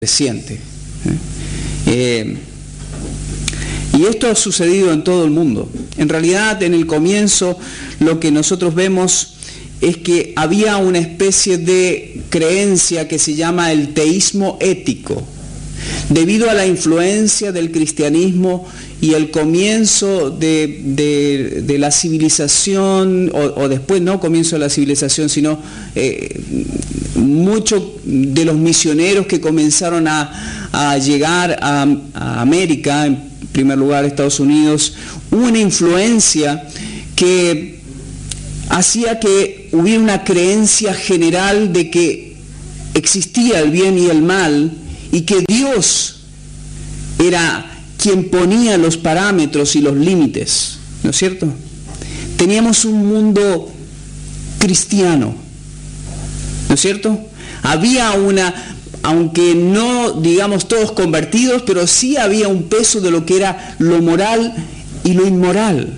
creciente. Y esto ha sucedido en todo el mundo. En realidad, en el comienzo, lo que nosotros vemos es que había una especie de creencia que se llama el teísmo ético, debido a la influencia del cristianismo y el comienzo de la civilización, o después no comienzo de la civilización, sino muchos de los misioneros que comenzaron a llegar a América, en primer lugar a Estados Unidos, hubo una influencia que hacía que hubiera una creencia general de que existía el bien y el mal, y que Dios era quien ponía los parámetros y los límites, ¿no es cierto? Teníamos un mundo cristiano, ¿no es cierto? Había aunque no digamos todos convertidos, pero sí había un peso de lo que era lo moral y lo inmoral.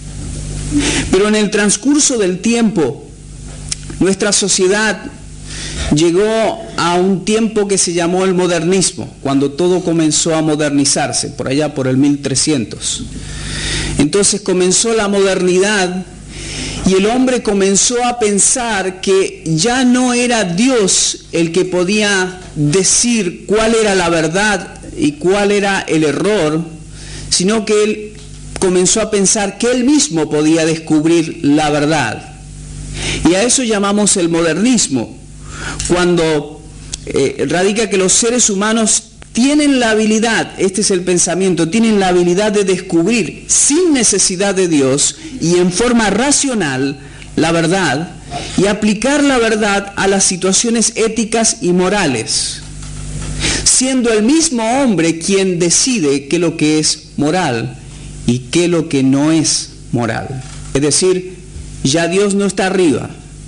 Pero en el transcurso del tiempo, nuestra sociedad llegó a un tiempo que se llamó el modernismo, cuando todo comenzó a modernizarse, por allá por el 1300. Entonces comenzó la modernidad y el hombre comenzó a pensar que ya no era Dios el que podía decir cuál era la verdad y cuál era el error, sino que él comenzó a pensar que él mismo podía descubrir la verdad. Y a eso llamamos el modernismo, cuando radica que los seres humanos tienen la habilidad, este es el pensamiento, tienen la habilidad de descubrir sin necesidad de Dios y en forma racional la verdad y aplicar la verdad a las situaciones éticas y morales, siendo el mismo hombre quien decide qué es lo que es moral y qué es lo que no es moral. Es decir, ya Dios no está arriba,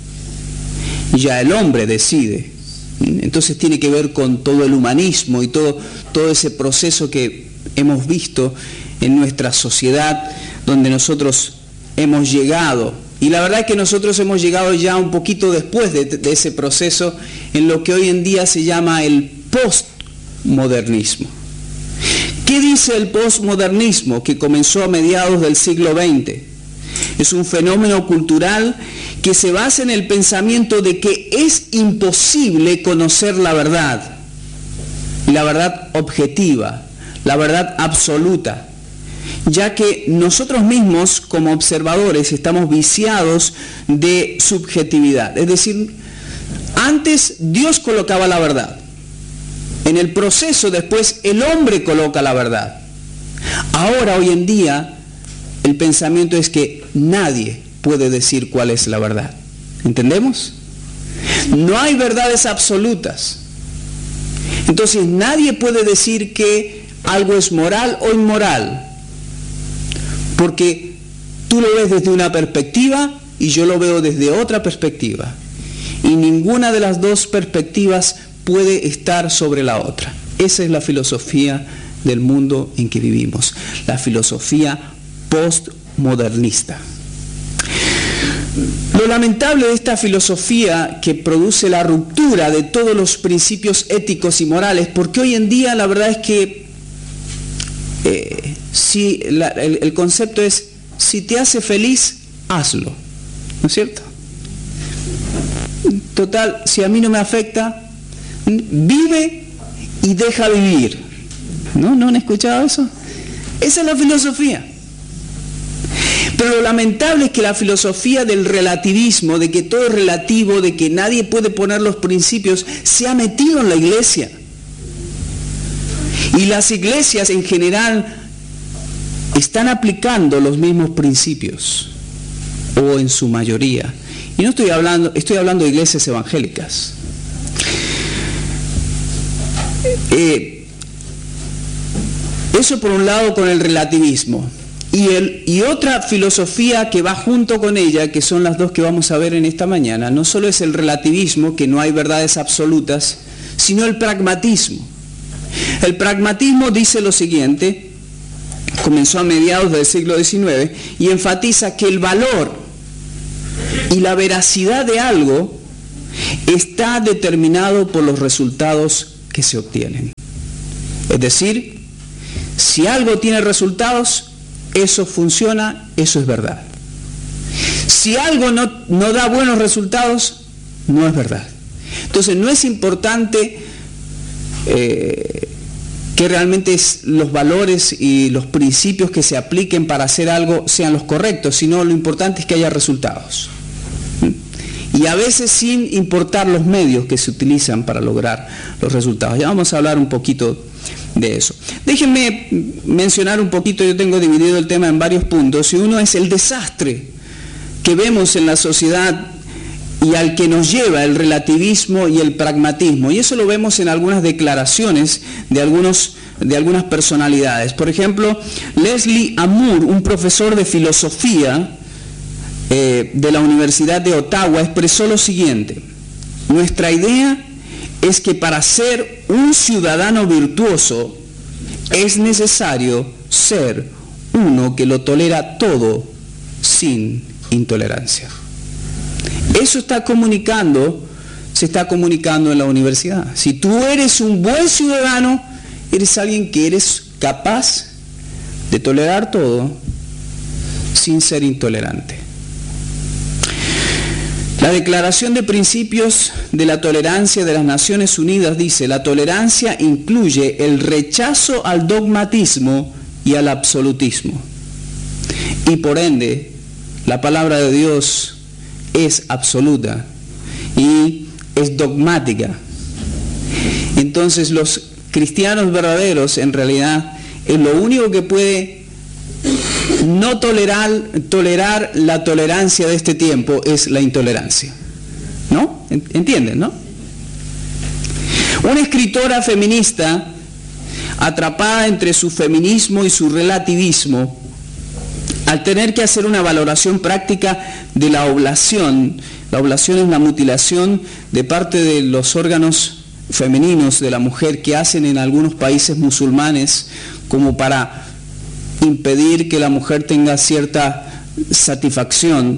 ya el hombre decide. Entonces tiene que ver con todo el humanismo y todo ese proceso que hemos visto en nuestra sociedad, donde nosotros hemos llegado. Y la verdad es que nosotros hemos llegado ya un poquito después de ese proceso, en lo que hoy en día se llama el postmodernismo. ¿Qué dice el postmodernismo, que comenzó a mediados del siglo XX? Es un fenómeno cultural que se basa en el pensamiento de que es imposible conocer la verdad objetiva, la verdad absoluta, ya que nosotros mismos como observadores estamos viciados de subjetividad. Es decir, antes Dios colocaba la verdad, en el proceso después el hombre coloca la verdad. Ahora, hoy en día, el pensamiento es que nadie puede decir cuál es la verdad. ¿Entendemos? No hay verdades absolutas. Entonces nadie puede decir que algo es moral o inmoral, porque tú lo ves desde una perspectiva y yo lo veo desde otra perspectiva, y ninguna de las dos perspectivas puede estar sobre la otra. Esa es la filosofía del mundo en que vivimos, la filosofía postmodernista. Lo lamentable de esta filosofía, que produce la ruptura de todos los principios éticos y morales, porque hoy en día la verdad es que el concepto es: si te hace feliz, hazlo, ¿no es cierto? Total, si a mí no me afecta, vive y deja vivir. ¿No han escuchado eso? Esa es la filosofía. Pero lo lamentable es que la filosofía del relativismo, de que todo es relativo, de que nadie puede poner los principios, se ha metido en la iglesia. Y las iglesias en general están aplicando los mismos principios, o en su mayoría. Y no estoy hablando de iglesias evangélicas. Eso por un lado con el relativismo. Y otra filosofía que va junto con ella, que son las dos que vamos a ver en esta mañana, no solo es el relativismo, que no hay verdades absolutas, sino el pragmatismo. El pragmatismo dice lo siguiente: comenzó a mediados del siglo XIX y enfatiza que el valor y la veracidad de algo está determinado por los resultados que se obtienen. Es decir, si algo tiene resultados, eso funciona, eso es verdad. Si algo no da buenos resultados, no es verdad. Entonces no es importante que realmente los valores y los principios que se apliquen para hacer algo sean los correctos, sino lo importante es que haya resultados. Y a veces sin importar los medios que se utilizan para lograr los resultados. Ya vamos a hablar un poquito de eso. Déjenme mencionar un poquito, yo tengo dividido el tema en varios puntos, y uno es el desastre que vemos en la sociedad y al que nos lleva el relativismo y el pragmatismo. Y eso lo vemos en algunas declaraciones de algunas personalidades. Por ejemplo, Leslie Amour, un profesor de filosofía de la Universidad de Ottawa, expresó lo siguiente: nuestra idea es que para ser un ciudadano virtuoso es necesario ser uno que lo tolera todo sin intolerancia. Eso se está comunicando en la universidad. Si tú eres un buen ciudadano, eres alguien que eres capaz de tolerar todo sin ser intolerante. La Declaración de Principios de la Tolerancia de las Naciones Unidas dice: la tolerancia incluye el rechazo al dogmatismo y al absolutismo. Y por ende, la palabra de Dios es absoluta y es dogmática. Entonces los cristianos verdaderos, en realidad, es lo único que puede no tolerar la tolerancia de este tiempo es la intolerancia. ¿No? ¿Entienden, no? Una escritora feminista, atrapada entre su feminismo y su relativismo, al tener que hacer una valoración práctica de la oblación es la mutilación de parte de los órganos femeninos de la mujer que hacen en algunos países musulmanes como para impedir que la mujer tenga cierta satisfacción,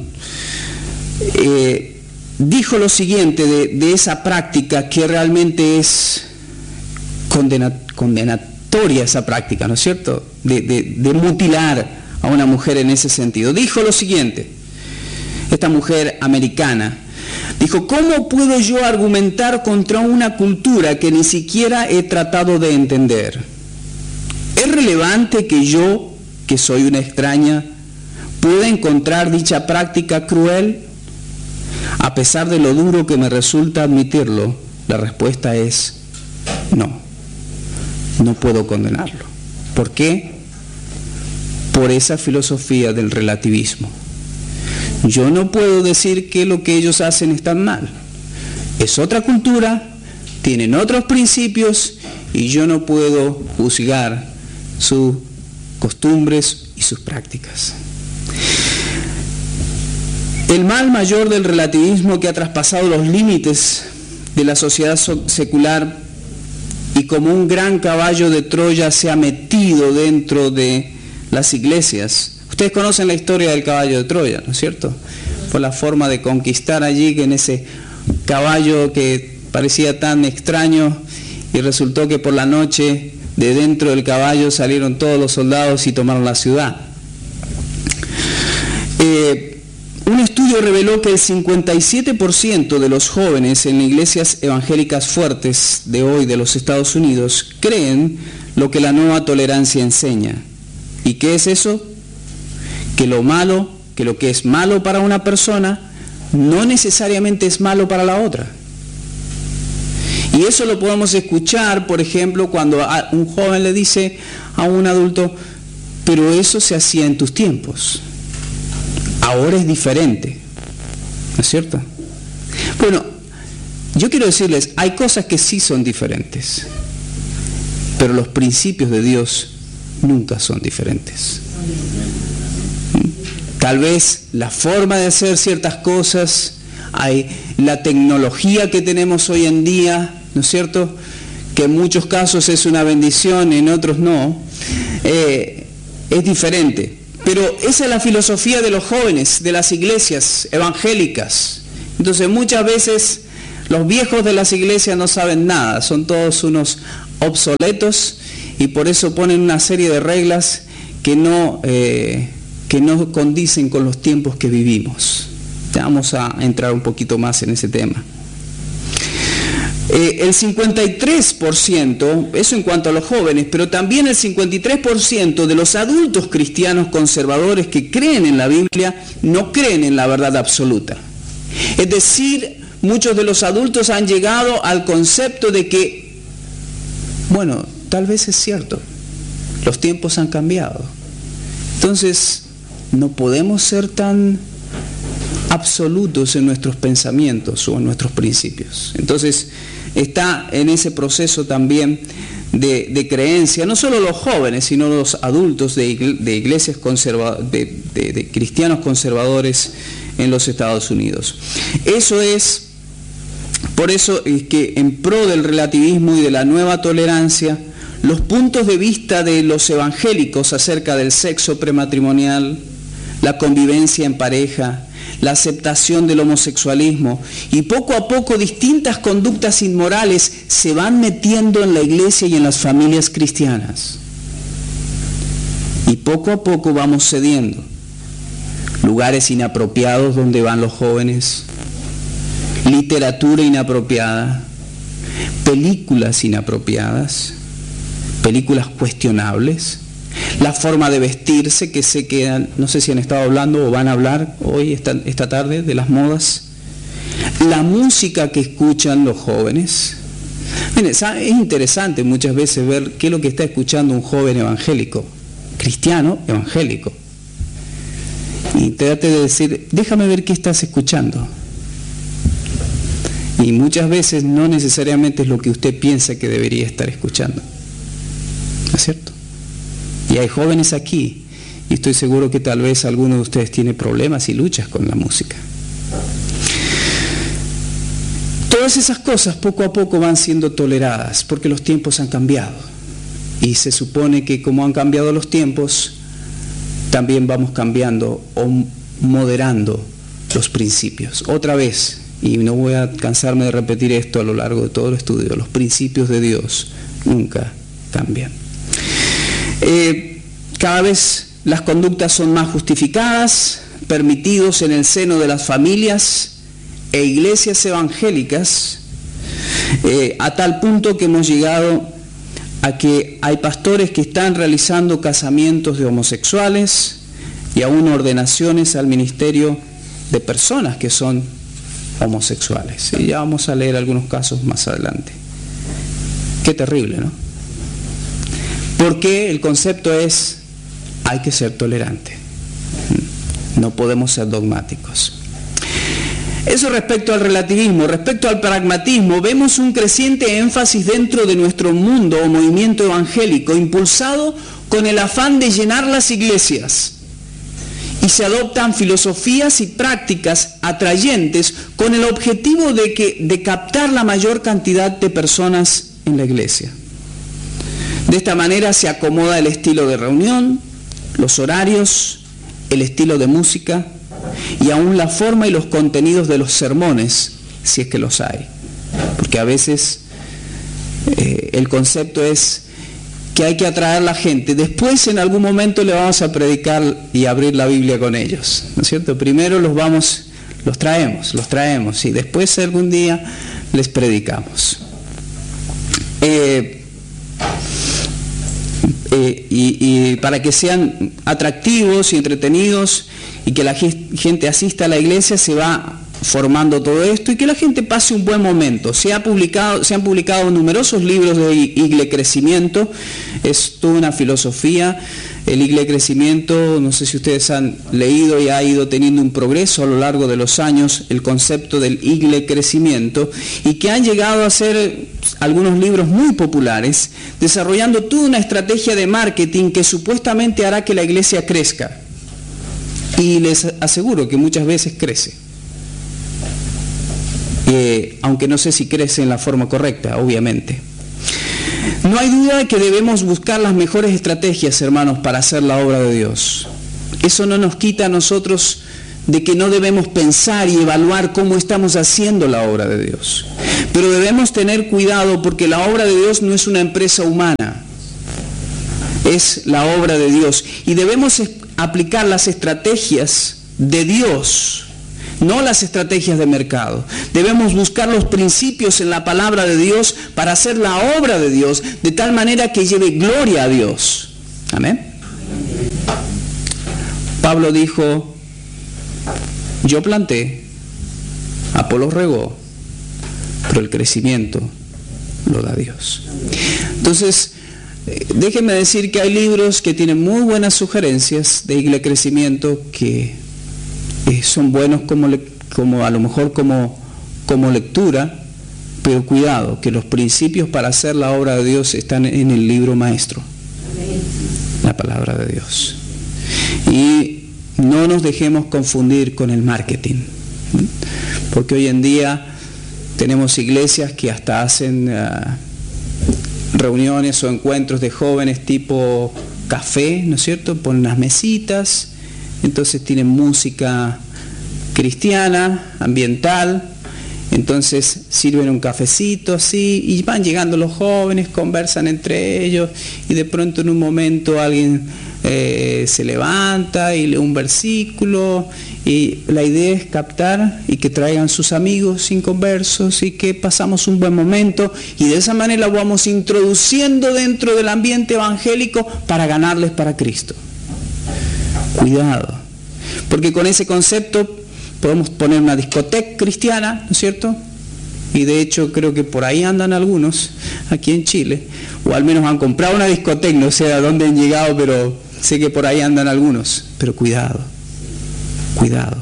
dijo lo siguiente de esa práctica, que realmente es condenatoria esa práctica, ¿no es cierto?, de mutilar a una mujer en ese sentido. Dijo lo siguiente, esta mujer americana, dijo: ¿cómo puedo yo argumentar contra una cultura que ni siquiera he tratado de entender? ¿Es relevante que yo, que soy una extraña, pueda encontrar dicha práctica cruel? A pesar de lo duro que me resulta admitirlo, la respuesta es no. No puedo condenarlo. ¿Por qué? Por esa filosofía del relativismo. Yo no puedo decir que lo que ellos hacen está mal. Es otra cultura, tienen otros principios y yo no puedo juzgar sus costumbres y sus prácticas. El mal mayor del relativismo, que ha traspasado los límites de la sociedad secular y como un gran caballo de Troya se ha metido dentro de las iglesias. Ustedes conocen la historia del caballo de Troya, ¿no es cierto? Fue la forma de conquistar allí, que en ese caballo que parecía tan extraño, y resultó que por la noche de dentro del caballo salieron todos los soldados y tomaron la ciudad. Un estudio reveló que el 57% de los jóvenes en iglesias evangélicas fuertes de hoy de los Estados Unidos creen lo que la nueva tolerancia enseña. ¿Y qué es eso? Que lo que es malo para una persona no necesariamente es malo para la otra. Y eso lo podemos escuchar, por ejemplo, cuando un joven le dice a un adulto: pero eso se hacía en tus tiempos, ahora es diferente, ¿no es cierto? Bueno, yo quiero decirles, hay cosas que sí son diferentes, pero los principios de Dios nunca son diferentes. Tal vez la forma de hacer ciertas cosas, hay la tecnología que tenemos hoy en día, ¿no es cierto?, que en muchos casos es una bendición, en otros no, es diferente. Pero esa es la filosofía de los jóvenes, de las iglesias evangélicas. Entonces muchas veces Los viejos de las iglesias no saben nada, son todos unos obsoletos y por eso ponen una serie de reglas que no condicen con los tiempos que vivimos. Ya vamos a entrar un poquito más en ese tema. El 53%, eso en cuanto a los jóvenes, pero también el 53% de los adultos cristianos conservadores que creen en la Biblia no creen en la verdad absoluta. Es decir, muchos de los adultos han llegado al concepto de que, bueno, tal vez es cierto, los tiempos han cambiado. Entonces, no podemos ser tan absolutos en nuestros pensamientos o en nuestros principios. Entonces, está en ese proceso también de creencia, no solo los jóvenes, sino los adultos de iglesias de cristianos conservadores en los Estados Unidos. Por eso es que en pro del relativismo y de la nueva tolerancia, los puntos de vista de los evangélicos acerca del sexo prematrimonial, la convivencia en pareja, la aceptación del homosexualismo y poco a poco distintas conductas inmorales se van metiendo en la iglesia y en las familias cristianas. Y poco a poco vamos cediendo. Lugares inapropiados donde van los jóvenes, literatura inapropiada, películas inapropiadas, películas cuestionables, la forma de vestirse, que sé que, no sé si han estado hablando o van a hablar hoy, esta tarde, de las modas, la música que escuchan los jóvenes. Miren, es interesante muchas veces ver qué es lo que está escuchando un joven evangélico, cristiano evangélico. Y trate de decir, déjame ver qué estás escuchando. Y muchas veces no necesariamente es lo que usted piensa que debería estar escuchando. ¿No es cierto? Y hay jóvenes aquí, y estoy seguro que tal vez alguno de ustedes tiene problemas y luchas con la música. Todas esas cosas poco a poco van siendo toleradas, porque los tiempos han cambiado. Y se supone que como han cambiado los tiempos, también vamos cambiando o moderando los principios. Otra vez, y no voy a cansarme de repetir esto a lo largo de todo el estudio, los principios de Dios nunca cambian. Cada vez las conductas son más justificadas, permitidos en el seno de las familias e iglesias evangélicas, a tal punto que hemos llegado a que hay pastores que están realizando casamientos de homosexuales y aún ordenaciones al ministerio de personas que son homosexuales. Y ya vamos a leer algunos casos más adelante. Qué terrible, ¿no? Porque el concepto es, hay que ser tolerante. No podemos ser dogmáticos. Eso respecto al relativismo. Respecto al pragmatismo, vemos un creciente énfasis dentro de nuestro mundo o movimiento evangélico, impulsado con el afán de llenar las iglesias. Y se adoptan filosofías y prácticas atrayentes con el objetivo de captar la mayor cantidad de personas en la iglesia. De esta manera se acomoda el estilo de reunión, los horarios, el estilo de música y aún la forma y los contenidos de los sermones, si es que los hay. Porque a veces el concepto es que hay que atraer a la gente. Después en algún momento le vamos a predicar y abrir la Biblia con ellos, ¿no es cierto? Primero los traemos y después algún día les predicamos. Y para que sean atractivos y entretenidos y que la gente asista a la iglesia, se va formando todo esto y que la gente pase un buen momento. Se han publicado numerosos libros de Iglecrecimiento, es toda una filosofía. El Iglecrecimiento, no sé si ustedes han leído y ha ido teniendo un progreso a lo largo de los años, el concepto del Iglecrecimiento, y que han llegado a ser algunos libros muy populares, desarrollando toda una estrategia de marketing que supuestamente hará que la iglesia crezca. Y les aseguro que muchas veces crece. Aunque no sé si crece en la forma correcta, obviamente. No hay duda de que debemos buscar las mejores estrategias, hermanos, para hacer la obra de Dios. Eso no nos quita a nosotros de que no debemos pensar y evaluar cómo estamos haciendo la obra de Dios. Pero debemos tener cuidado porque la obra de Dios no es una empresa humana, es la obra de Dios. Y debemos aplicar las estrategias de Dios, no las estrategias de mercado. Debemos buscar los principios en la palabra de Dios para hacer la obra de Dios de tal manera que lleve gloria a Dios. Amén. Pablo dijo, yo planté, Apolos regó, pero el crecimiento lo da Dios. Entonces, déjenme decir que hay libros que tienen muy buenas sugerencias de crecimiento que son buenos como a lo mejor como lectura, pero cuidado, que los principios para hacer la obra de Dios están en el libro maestro, la palabra de Dios. Y no nos dejemos confundir con el marketing, porque hoy en día tenemos iglesias que hasta hacen reuniones o encuentros de jóvenes tipo café, ¿no es cierto? Ponen unas mesitas, entonces tienen música cristiana, ambiental, entonces sirven un cafecito así y van llegando los jóvenes, conversan entre ellos y de pronto en un momento alguien se levanta y lee un versículo y la idea es captar y que traigan sus amigos inconversos y que pasamos un buen momento y de esa manera vamos introduciendo dentro del ambiente evangélico para ganarles para Cristo. Cuidado, porque con ese concepto podemos poner una discoteca cristiana, ¿no es cierto? Y de hecho creo que por ahí andan algunos aquí en Chile, o al menos han comprado una discoteca, no sé a dónde han llegado, pero sé que por ahí andan algunos. Pero cuidado, cuidado,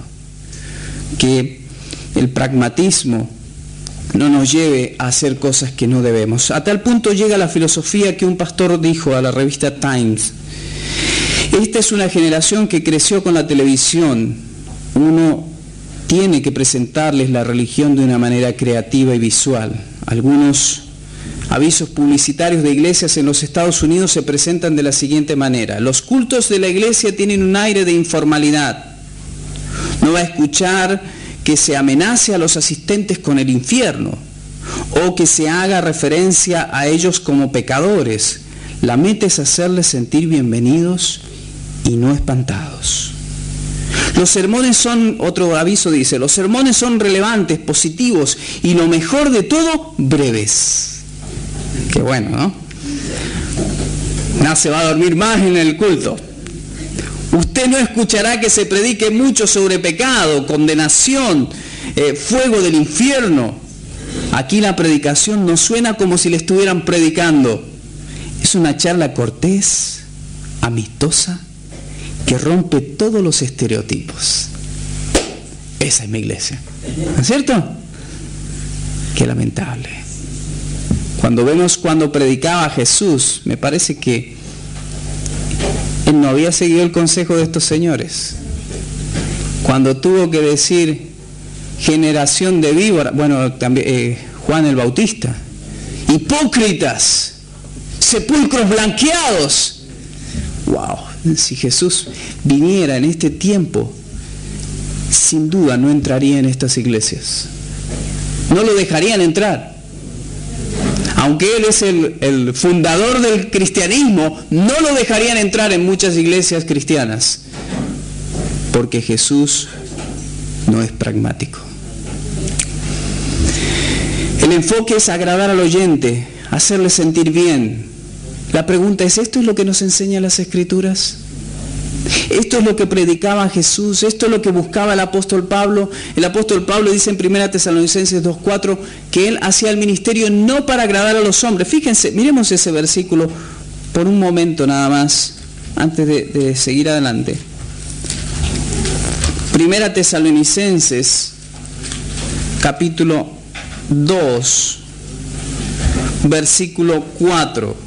que el pragmatismo no nos lleve a hacer cosas que no debemos. A tal punto llega la filosofía que un pastor dijo a la revista Times: esta es una generación que creció con la televisión. Uno tiene que presentarles la religión de una manera creativa y visual. Algunos avisos publicitarios de iglesias en los Estados Unidos se presentan de la siguiente manera: los cultos de la iglesia tienen un aire de informalidad. No va a escuchar que se amenace a los asistentes con el infierno o que se haga referencia a ellos como pecadores. La meta es hacerles sentir bienvenidos y no espantados. Los sermones son, otro aviso dice, los sermones son relevantes, positivos y lo mejor de todo, breves. Qué bueno, ¿no? No se va a dormir más en el culto. Usted no escuchará que se predique mucho sobre pecado, condenación, fuego del infierno. Aquí la predicación no suena como si le estuvieran predicando. Es una charla cortés, amistosa, que rompe todos los estereotipos. Esa es mi iglesia, ¿no es cierto? Qué lamentable. Cuando vemos cuando predicaba Jesús, me parece que él no había seguido el consejo de estos señores. Cuando tuvo que decir generación de víboras, bueno, también Juan el Bautista, hipócritas, sepulcros blanqueados. Wow, si Jesús viniera en este tiempo, sin duda no entraría en estas iglesias. No lo dejarían entrar. Aunque Él es el fundador del cristianismo, no lo dejarían entrar en muchas iglesias cristianas. Porque Jesús no es pragmático. El enfoque es agradar al oyente, hacerle sentir bien. La pregunta es, ¿esto es lo que nos enseñan las Escrituras? Esto es lo que predicaba Jesús, esto es lo que buscaba el apóstol Pablo. El apóstol Pablo dice en 1 Tesalonicenses 2:4 que él hacía el ministerio no para agradar a los hombres. Fíjense, miremos ese versículo por un momento nada más, antes de seguir adelante. 1 Tesalonicenses, capítulo 2, versículo 4.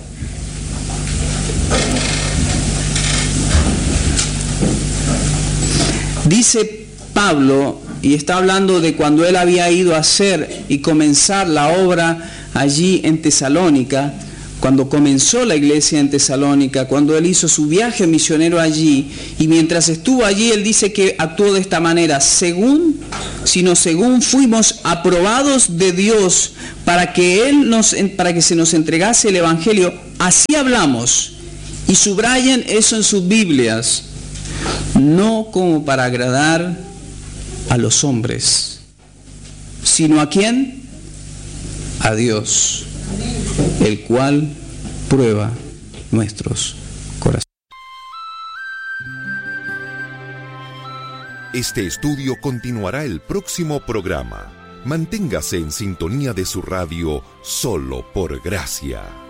Dice Pablo, y está hablando de cuando él había ido a hacer y comenzar la obra allí en Tesalónica, cuando comenzó la iglesia en Tesalónica, cuando él hizo su viaje misionero allí, y mientras estuvo allí, él dice que actuó de esta manera: según fuimos aprobados de Dios para que se nos entregase el Evangelio, así hablamos. Y subrayen eso en sus Biblias, no como para agradar a los hombres, sino ¿a quién? A Dios, el cual prueba nuestros corazones. Este estudio continuará el próximo programa. Manténgase en sintonía de su radio Solo por Gracia.